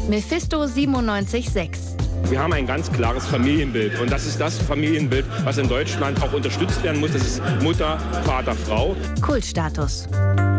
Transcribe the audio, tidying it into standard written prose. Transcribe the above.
Mephisto 97.6. Wir haben ein ganz klares Familienbild und das ist das Familienbild, was in Deutschland auch unterstützt werden muss. Das ist Mutter, Vater, Frau. Kultstatus.